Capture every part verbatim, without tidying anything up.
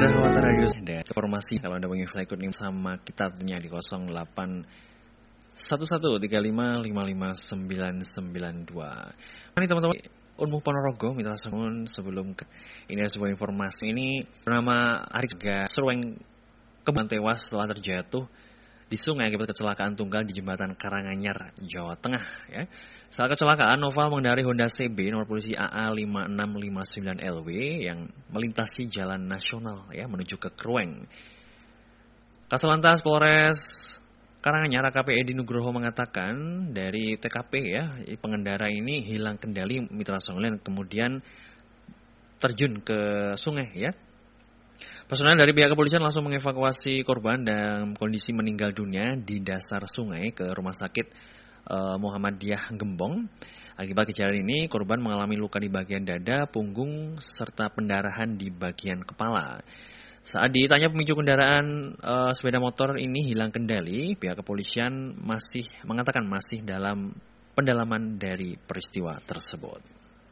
Indra Hawata Radio dan informasi kalau Anda ingin ikut nih sama kita tentunya di nol delapan satu satu tiga lima lima lima sembilan sembilan dua. Ini teman-teman Unmuh Ponorogo Mitra Semun sebelum ke, ini ada sebuah informasi ini bernama Arik Serweng Keban tewas setelah terjatuh di sungai akibat kecelakaan tunggal di jembatan Karanganyar, Jawa Tengah. Ya. Saat kecelakaan, Noval mengendarai Honda C B nomor polisi A A lima enam lima sembilan L W yang melintasi jalan nasional ya menuju ke Krueng. Kasatlantas Polres Karanganyar A K P Edi Nugroho mengatakan dari T K P ya pengendara ini hilang kendali Mitra Songlen kemudian terjun ke sungai ya. Personel dari pihak kepolisian langsung mengevakuasi korban dalam kondisi meninggal dunia di dasar sungai ke Rumah Sakit uh, Muhammadiyah Gembong. Akibat kejadian ini, korban mengalami luka di bagian dada, punggung, serta pendarahan di bagian kepala. Saat ditanya pemicu kendaraan uh, sepeda motor ini hilang kendali, pihak kepolisian masih mengatakan masih dalam pendalaman dari peristiwa tersebut.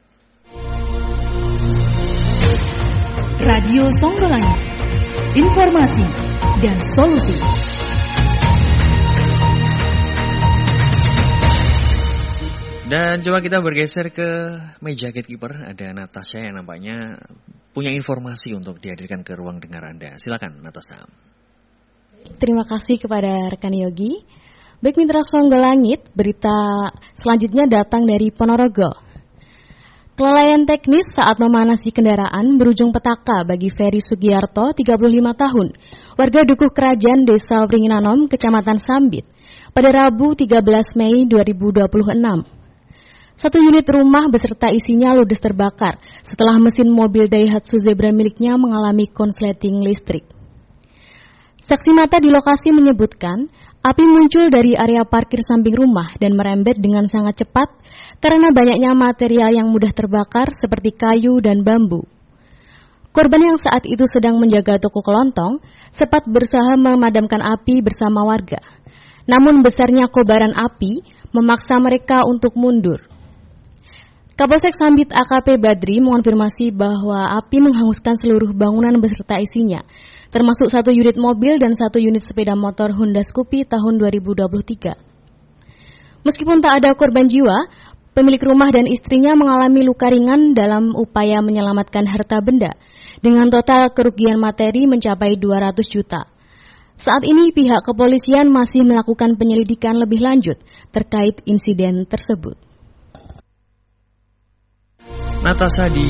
Radio Songgolangit, informasi dan solusi. Dan coba kita bergeser ke meja gatekeeper. Ada Natasha yang nampaknya punya informasi untuk dihadirkan ke ruang dengar Anda. Silakan Natasha. Terima kasih kepada rekan Yogi. Baik Mitra Songgolangit, berita selanjutnya datang dari Ponorogo. Kelalaian teknis saat memanasi kendaraan berujung petaka bagi Ferry Sugiarto, tiga puluh lima tahun, warga Dukuh Kerajaan Desa Wringinanom, Kecamatan Sambit, pada Rabu tiga belas Mei dua ribu dua puluh enam. Satu unit rumah beserta isinya ludes terbakar setelah mesin mobil Daihatsu Zebra miliknya mengalami konsleting listrik. Saksi mata di lokasi menyebutkan, api muncul dari area parkir samping rumah dan merembet dengan sangat cepat karena banyaknya material yang mudah terbakar seperti kayu dan bambu. Korban yang saat itu sedang menjaga toko kelontong sempat berusaha memadamkan api bersama warga. Namun besarnya kobaran api memaksa mereka untuk mundur. Kapolsek Sambit A K P Badri mengonfirmasi bahwa api menghanguskan seluruh bangunan beserta isinya, termasuk satu unit mobil dan satu unit sepeda motor Honda Scoopy tahun dua ribu dua puluh tiga. Meskipun tak ada korban jiwa, pemilik rumah dan istrinya mengalami luka ringan dalam upaya menyelamatkan harta benda, dengan total kerugian materi mencapai dua ratus juta. Saat ini pihak kepolisian masih melakukan penyelidikan lebih lanjut terkait insiden tersebut. Natasha di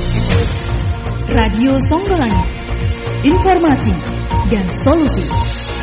Radio Songgolangit, informasi dan solusi.